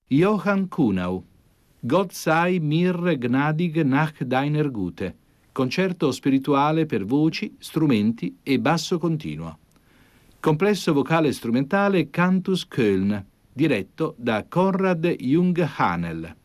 Johann Kuhnau, Gott sei mir gnädig nach deiner Güte, concerto spirituale per voci, strumenti e basso continuo. Complesso vocale strumentale Cantus Köln, diretto da Konrad Jung-Hanel.